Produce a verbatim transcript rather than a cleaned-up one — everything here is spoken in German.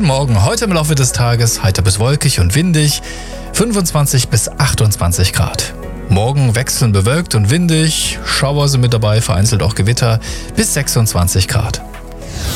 Guten Morgen, heute im Laufe des Tages heiter bis wolkig und windig, fünfundzwanzig bis achtundzwanzig Grad. Morgen wechselnd bewölkt und windig, Schauer sind mit dabei, vereinzelt auch Gewitter, bis sechsundzwanzig Grad.